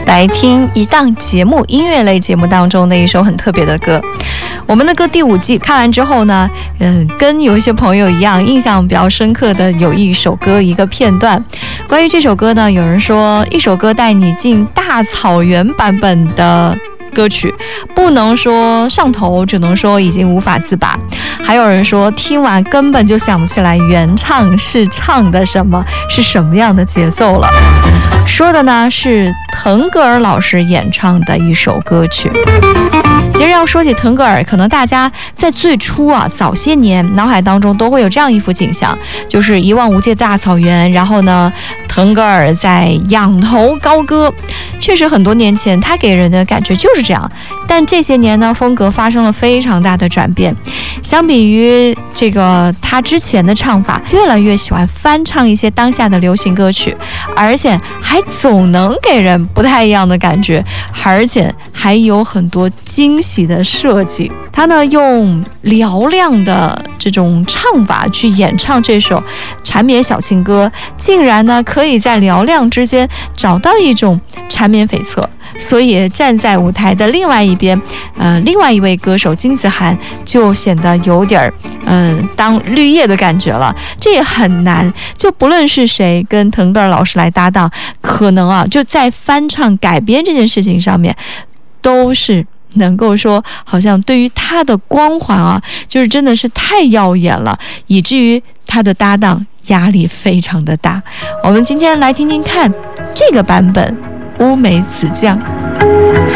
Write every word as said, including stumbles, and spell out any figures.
来听一档节目，音乐类节目当中的一首很特别的歌。我们的歌第五季看完之后呢，嗯，跟有一些朋友一样，印象比较深刻的有一首歌一个片段。关于这首歌呢，有人说一首歌带你进大草原版本的歌曲，不能说上头，只能说已经无法自拔。还有人说听完根本就想不起来原唱是唱的什么，是什么样的节奏了。说的呢是腾格尔老师演唱的一首歌曲。其实要说起腾格尔，可能大家在最初啊早些年脑海当中都会有这样一幅景象，就是一望无际的大草原，然后呢腾格尔在仰头高歌。确实很多年前他给人的感觉就是这样，但这些年呢风格发生了非常大的转变。相比于这个他之前的唱法，越来越喜欢翻唱一些当下的流行歌曲，而且还总能给人不太一样的感觉，而且还有很多惊喜的设计。他呢用嘹亮的这种唱法去演唱这首缠绵小情歌，竟然呢可以在嘹亮之间找到一种缠绵悱恻。所以站在舞台的另外一边，呃，另外一位歌手金子涵就显得有点嗯、呃、当绿叶的感觉了。这也很难，就不论是谁跟腾格尔老师来搭档，可能啊就在翻唱改编这件事情上面，都是能够说好像对于他的光环啊，就是真的是太耀眼了，以至于他的搭档压力非常的大。我们今天来听听看这个版本乌梅子酱。